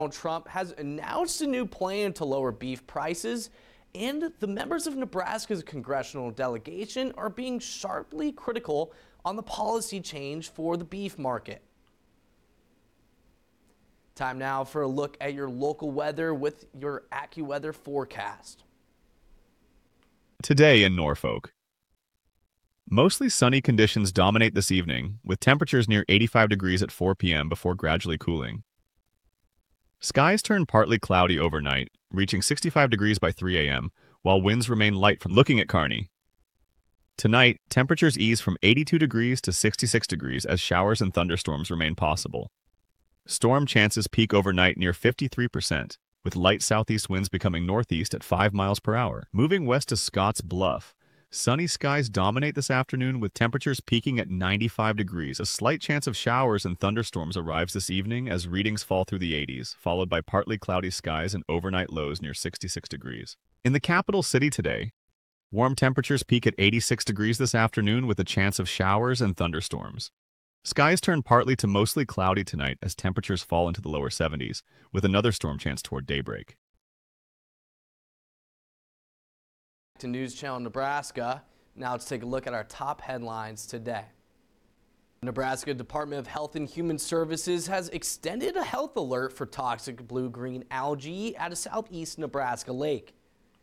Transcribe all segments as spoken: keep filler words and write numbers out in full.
Donald Trump has announced a new plan to lower beef prices, and the members of Nebraska's congressional delegation are being sharply critical on the policy change for the beef market. Time now for a look at your local weather with your AccuWeather forecast. Today in Norfolk. Mostly sunny conditions dominate this evening, with temperatures near eighty-five degrees at four p m before gradually cooling. Skies turn partly cloudy overnight, reaching sixty-five degrees by three a m, while winds remain light from looking at Kearney. Tonight, temperatures ease from eighty-two degrees to sixty-six degrees as showers and thunderstorms remain possible. Storm chances peak overnight near fifty-three percent, with light southeast winds becoming northeast at five miles per hour. Moving west to Scotts Bluff, sunny skies dominate this afternoon with temperatures peaking at ninety-five degrees. A slight chance of showers and thunderstorms arrives this evening as readings fall through the eighties, followed by partly cloudy skies and overnight lows near sixty-six degrees. In the capital city today, warm temperatures peak at eighty-six degrees this afternoon with a chance of showers and thunderstorms. Skies turn partly to mostly cloudy tonight as temperatures fall into the lower seventies, with another storm chance toward daybreak. To News Channel Nebraska. Now let's take a look at our top headlines today. The Nebraska Department of Health and Human Services has extended a health alert for toxic blue-green algae at a southeast Nebraska lake.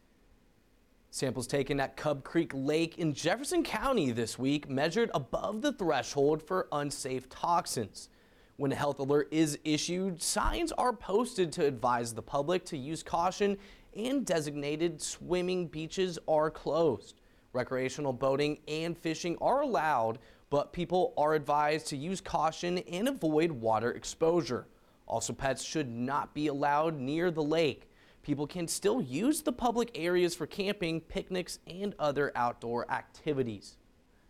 Samples taken at Cub Creek Lake in Jefferson County this week measured above the threshold for unsafe toxins. When a health alert is issued, signs are posted to advise the public to use caution, and designated swimming beaches are closed. Recreational boating and fishing are allowed, but people are advised to use caution and avoid water exposure. Also, pets should not be allowed near the lake. People can still use the public areas for camping, picnics, and other outdoor activities.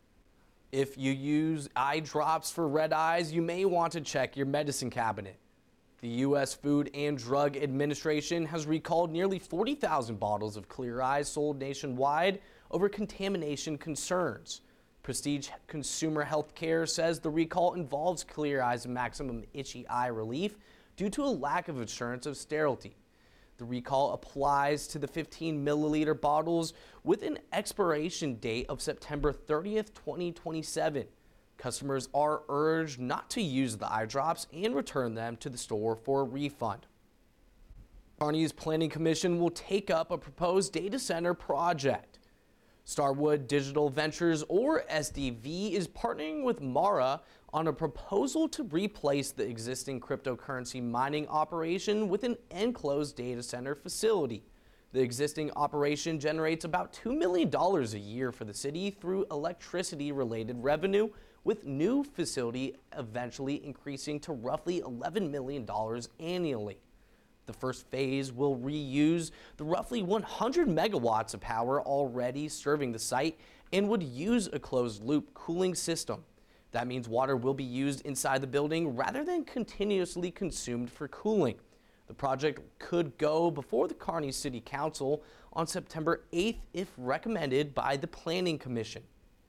If you use eye drops for red eyes, you may want to check your medicine cabinet. The U S Food and Drug Administration has recalled nearly forty thousand bottles of Clear Eyes sold nationwide over contamination concerns. Prestige Consumer Healthcare says the recall involves Clear Eyes Maximum Itchy Eye Relief due to a lack of assurance of sterility. The recall applies to the fifteen milliliter bottles with an expiration date of September thirtieth, twenty twenty-seven. Customers are urged not to use the eye drops and return them to the store for a refund. Kearney's Planning Commission will take up a proposed data center project. Starwood Digital Ventures, or S D V, is partnering with Mara on a proposal to replace the existing cryptocurrency mining operation with an enclosed data center facility. The existing operation generates about two million dollars a year for the city through electricity-related revenue, with new facility eventually increasing to roughly eleven million dollars annually. The first phase will reuse the roughly one hundred megawatts of power already serving the site and would use a closed-loop cooling system. That means water will be used inside the building rather than continuously consumed for cooling. The project could go before the Kearney City Council on September eighth if recommended by the Planning Commission.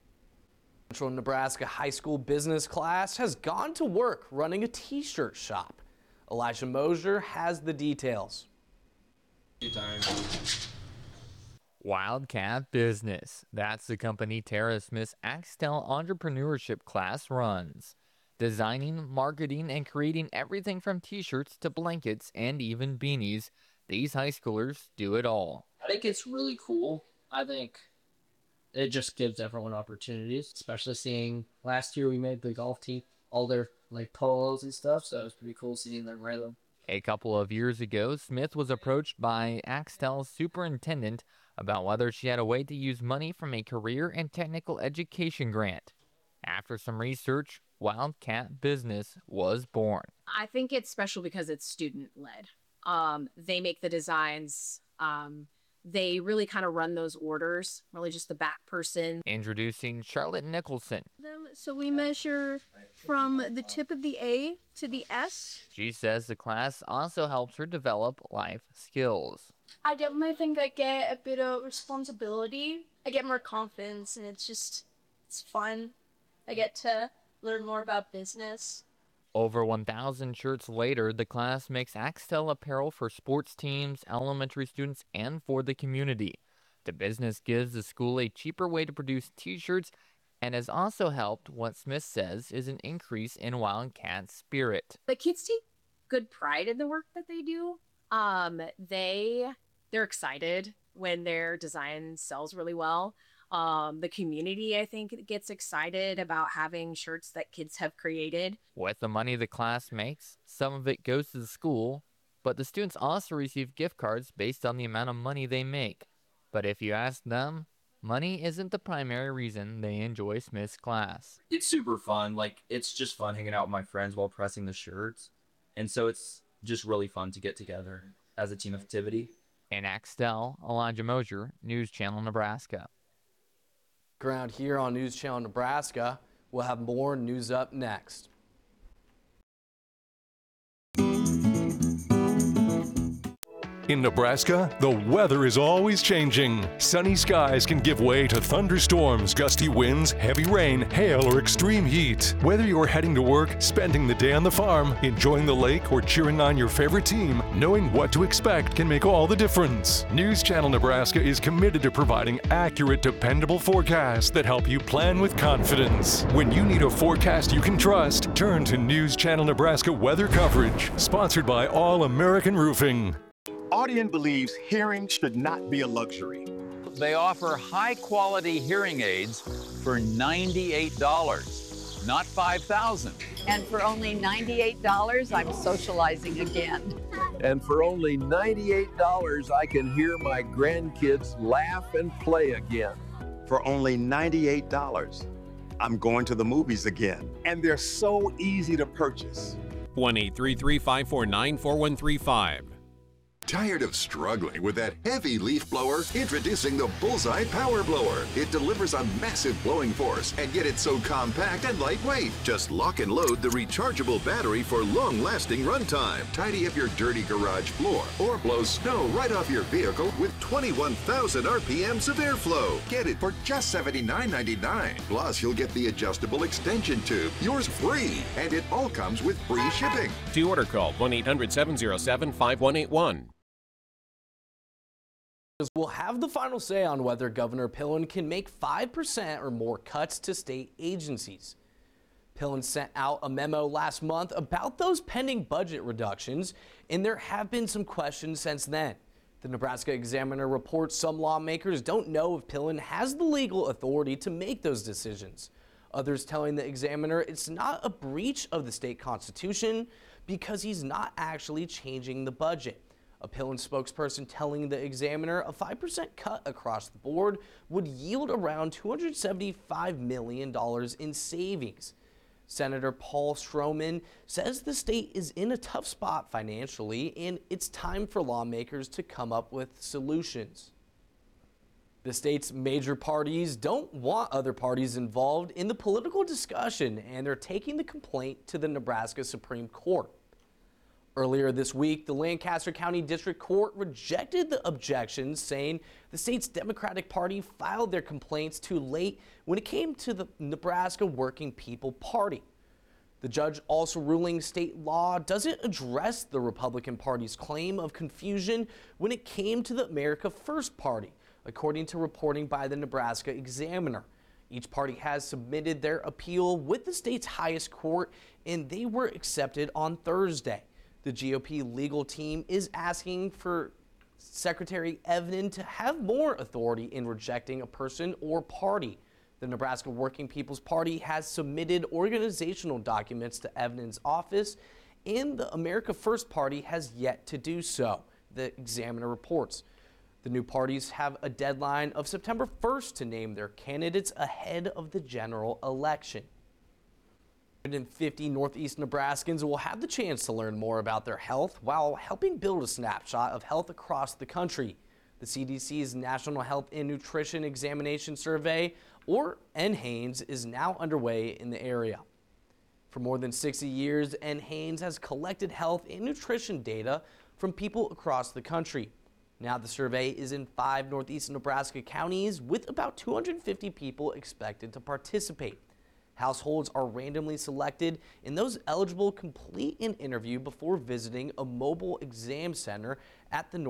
Central Nebraska High School business class has gone to work running a t-shirt shop. Elijah Mosier has the details. Wildcat Business. That's the company Tara Smith's Axtel entrepreneurship class runs. Designing, marketing, and creating everything from t-shirts to blankets and even beanies, these high schoolers do it all. I think it's really cool. I think it just gives everyone opportunities, especially seeing last year we made the golf team all their like polos and stuff, so it was pretty cool seeing them wear them. A couple of years ago, Smith was approached by Axtel's superintendent about whether she had a way to use money from a career and technical education grant. After some research, Wildcat Business was born. I think it's special because it's student-led. Um, they make the designs. Um, they really kind of run those orders, really just the back person. Introducing Charlotte Nicholson. So we measure from the tip of the A to the S. She says the class also helps her develop life skills. I definitely think I get a bit of responsibility. I get more confidence, and it's just, it's fun. I get to learn more about business. Over one thousand shirts later, the class makes Axtel apparel for sports teams, elementary students, and for the community. The business gives the school a cheaper way to produce t-shirts and has also helped what Smith says is an increase in Wildcat spirit. The kids take good pride in the work that they do. Um, they they're excited when their design sells really well. Um, the community, I think, gets excited about having shirts that kids have created. With the money the class makes, some of it goes to the school, but the students also receive gift cards based on the amount of money they make. But if you ask them, money isn't the primary reason they enjoy Smith's class. It's super fun. Like, it's just fun hanging out with my friends while pressing the shirts. And so it's just really fun to get together as a team activity. In Axtell, Elijah Mosier, News Channel, Nebraska. Ground here on News Channel Nebraska. We'll have more news up next. In Nebraska, the weather is always changing. Sunny skies can give way to thunderstorms, gusty winds, heavy rain, hail, or extreme heat. Whether you're heading to work, spending the day on the farm, enjoying the lake, or cheering on your favorite team, knowing what to expect can make all the difference. News Channel Nebraska is committed to providing accurate, dependable forecasts that help you plan with confidence. When you need a forecast you can trust, turn to News Channel Nebraska weather coverage, sponsored by All American Roofing. Audien believes hearing should not be a luxury. They offer high-quality hearing aids for ninety-eight dollars, not five thousand dollars. And for only ninety-eight dollars, I'm socializing again. And for only ninety-eight dollars, I can hear my grandkids laugh and play again. For only ninety-eight dollars, I'm going to the movies again. And they're so easy to purchase. one eight three three, five four nine, four one three five. Tired of struggling with that heavy leaf blower? Introducing the Bullseye Power Blower. It delivers a massive blowing force, and yet it's so compact and lightweight. Just lock and load the rechargeable battery for long-lasting runtime. Tidy up your dirty garage floor, or blow snow right off your vehicle with twenty-one thousand R P Ms of airflow. Get it for just seventy-nine ninety-nine. Plus, you'll get the adjustable extension tube, yours free, and it all comes with free shipping. To order, call one eight hundred, seven oh seven, five one eight one. Will have the final say on whether Governor Pillen can make five percent or more cuts to state agencies. Pillen sent out a memo last month about those pending budget reductions, and there have been some questions since then. The Nebraska Examiner reports some lawmakers don't know if Pillen has the legal authority to make those decisions. Others telling the Examiner it's not a breach of the state constitution because he's not actually changing the budget. A Pillen spokesperson telling the Examiner a five percent cut across the board would yield around two hundred seventy-five million dollars in savings. Senator Paul Stroman says the state is in a tough spot financially, and it's time for lawmakers to come up with solutions. The state's major parties don't want other parties involved in the political discussion, and they're taking the complaint to the Nebraska Supreme Court. Earlier this week, the Lancaster County District Court rejected the objections, saying the state's Democratic Party filed their complaints too late when it came to the Nebraska Working People Party. The judge also ruling state law doesn't address the Republican Party's claim of confusion when it came to the America First Party, according to reporting by the Nebraska Examiner. Each party has submitted their appeal with the state's highest court, and they were accepted on Thursday. The G O P legal team is asking for Secretary Evnen to have more authority in rejecting a person or party. The Nebraska Working People's Party has submitted organizational documents to Evnen's office, and the America First Party has yet to do so, the Examiner reports. The new parties have a deadline of September first to name their candidates ahead of the general election. one hundred fifty Northeast Nebraskans will have the chance to learn more about their health while helping build a snapshot of health across the country. The C D C's National Health and Nutrition Examination Survey, or N HANES, is now underway in the area. For more than sixty years, N HANES has collected health and nutrition data from people across the country. Now the survey is in five Northeast Nebraska counties with about two hundred fifty people expected to participate. Households are randomly selected, and those eligible complete an interview before visiting a mobile exam center at the North